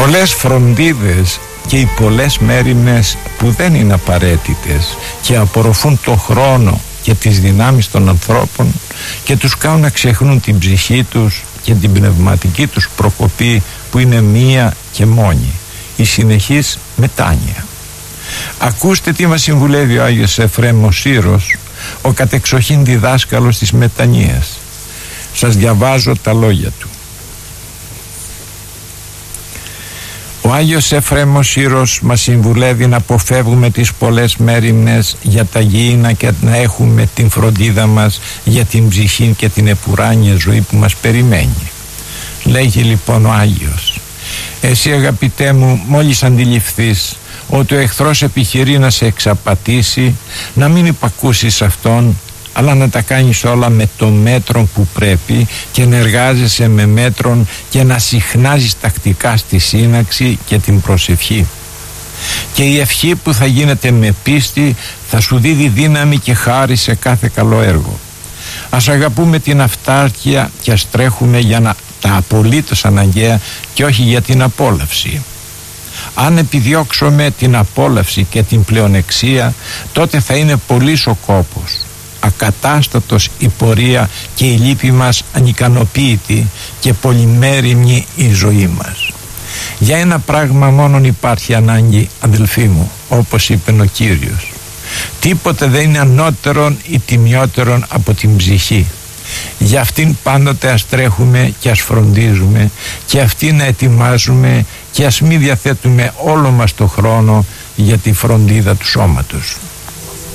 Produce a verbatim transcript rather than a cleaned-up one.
Πολλές φροντίδες και οι πολλές μέριμνες που δεν είναι απαραίτητες και απορροφούν το χρόνο και τις δυνάμεις των ανθρώπων και τους κάνουν να ξεχνούν την ψυχή τους και την πνευματική τους προκοπή που είναι μία και μόνη, η συνεχής μετάνοια. Ακούστε τι μας συμβουλεύει ο Άγιος Εφραίμ ο Σύρος, ο κατεξοχήν διδάσκαλος της μετανοίας. Σας διαβάζω τα λόγια του. Ο Άγιος Εφραίμ ο Σύρος μας συμβουλεύει να αποφεύγουμε τις πολλές μέριμνες για τα γήινα και να έχουμε την φροντίδα μας για την ψυχή και την επουράνια ζωή που μας περιμένει. Λέγει λοιπόν ο Άγιος: εσύ αγαπητέ μου, μόλις αντιληφθείς ότι ο εχθρός επιχειρεί να σε εξαπατήσει, να μην υπακούσεις αυτόν, αλλά να τα κάνεις όλα με το μέτρο που πρέπει και να εργάζεσαι με μέτρον και να συχνάζεις τακτικά στη σύναξη και την προσευχή. Και η ευχή που θα γίνεται με πίστη θα σου δίδει δύναμη και χάρη σε κάθε καλό έργο. Ας αγαπούμε την αυτάρκεια και ας τρέχουμε για να, τα απολύτως αναγκαία και όχι για την απόλαυση. Αν επιδιώξουμε την απόλαυση και την πλεονεξία, τότε θα είναι πολύς ο κόπος, ακατάστατος η πορεία και η λύπη μας ανικανοποίητη και πολυμέριμνη η ζωή μας. Για ένα πράγμα μόνον υπάρχει ανάγκη, αδελφοί μου, όπως είπε ο Κύριος: τίποτε δεν είναι ανώτερον ή τιμιότερον από την ψυχή. Για αυτήν πάντοτε ας τρέχουμε και ας φροντίζουμε και αυτήν να ετοιμάζουμε και ας μην διαθέτουμε όλο μας το χρόνο για τη φροντίδα του σώματος.